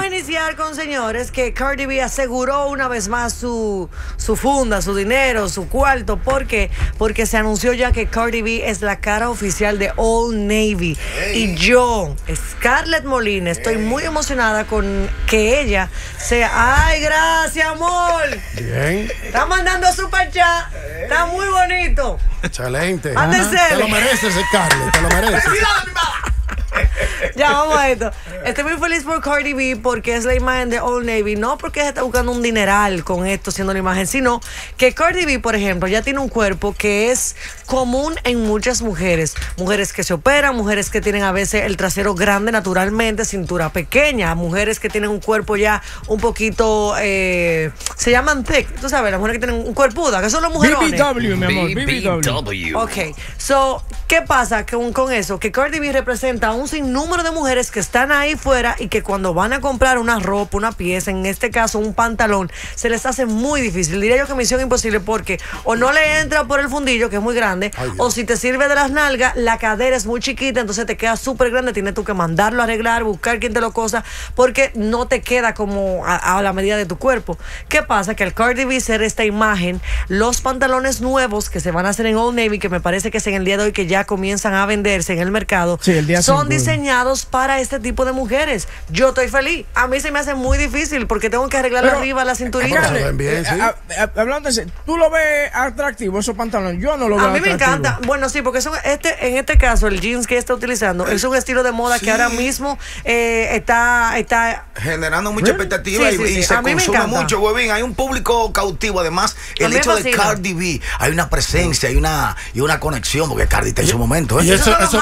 a iniciar con, señores, que Cardi B aseguró una vez más su funda, su dinero, su cuarto. ¿Por qué? Porque se anunció ya que Cardi B es la cara oficial de Old Navy. Y yo, Scarlett Molina, estoy muy emocionada con que ella sea... ¡Ay, gracias, amor! Bien. Está mandando super chat. Está muy bonito. Excelente. Te lo mereces, Scarlett, te lo mereces. Ya, vamos a esto. Estoy muy feliz por Cardi B porque es la imagen de Old Navy. No porque se está buscando un dineral con esto siendo la imagen, sino que Cardi B, por ejemplo, ya tiene un cuerpo que es común en muchas mujeres. Mujeres que se operan, mujeres que tienen a veces el trasero grande naturalmente, cintura pequeña, mujeres que tienen un cuerpo ya un poquito, se llaman thick, tú sabes, las mujeres que tienen un cuerpuda, que son las mujeres. BBW, mi amor, BBW. Ok, so, ¿qué pasa con eso? Que Cardi B representa a un sinnúmero de mujeres que están ahí fuera y que cuando van a comprar una ropa, una pieza, en este caso un pantalón, se les hace muy difícil. Diría yo que misión imposible porque o no le entra por el fundillo, que es muy grande, o si te sirve de las nalgas, la cadera es muy chiquita, entonces te queda súper grande, tienes tú que mandarlo a arreglar, buscar quien te lo cosa, porque no te queda como a la medida de tu cuerpo. ¿Qué pasa? Que al Cardi B ser esta imagen, los pantalones nuevos que se van a hacer en Old Navy, que me parece que es en el día de hoy que ya comienzan a venderse en el mercado, sí, el día son diseñados para este tipo de mujeres. Yo estoy feliz. A mí se me hace muy difícil porque tengo que arreglarle arriba la cinturita. Hablando de eso, ¿tú lo ves atractivo esos pantalones? Yo no lo veo atractivo. A mí me encanta. Bueno, sí, porque en este caso el jeans que está utilizando es un estilo de moda que ahora mismo está generando mucha expectativa y se consume mucho, huevín. Hay un público cautivo. Además, el hecho de Cardi B, hay una presencia y una conexión, porque Cardi está en su momento. Y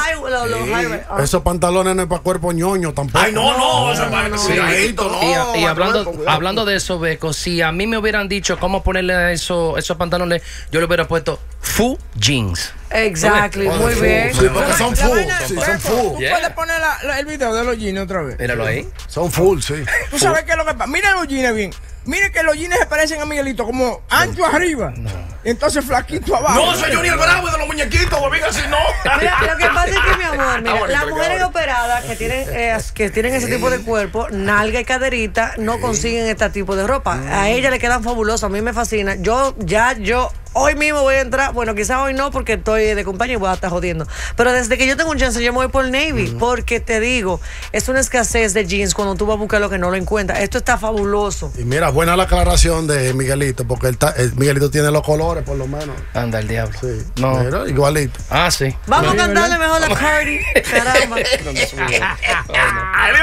esos pantalones no es para cuerpo ñoño tampoco. Ay, no, eso es para cuidadito, no. Y hablando de eso, Beco, si a mí me hubieran dicho cómo ponerle esos pantalones, yo le hubiera puesto full jeans. Exactly, muy bien. Sí, porque son full. Son full. ¿Tú puedes poner el video de los jeans otra vez? Míralo ahí. Son full, sí. ¿Tú sabes qué es lo que pasa? Mira los jeans bien. Mire que los jeans se parecen a Miguelito, como ancho arriba, entonces flaquito abajo. No, soy Johnny el Bravo de los muñequitos, huevín, así no. Mira, lo que pasa es que, mi amor, mira, las mujeres operadas que tienen ese tipo de cuerpo, nalga y caderita, no consiguen este tipo de ropa. A ellas le quedan fabulosas, a mí me fascina. Yo hoy mismo voy a entrar, bueno, quizás hoy no porque estoy de compañía y voy a estar jodiendo, pero desde que yo tengo un chance yo me voy por Navy, porque te digo, es una escasez de jeans cuando tú vas a buscar lo que no lo encuentras. Esto está fabuloso. Y mira, buena la aclaración de Miguelito, porque Miguelito tiene los colores por lo menos. Anda el diablo. Sí, no. Mira, igualito. Ah, sí. Vamos a cantarle mejor a Cardi. Caramba.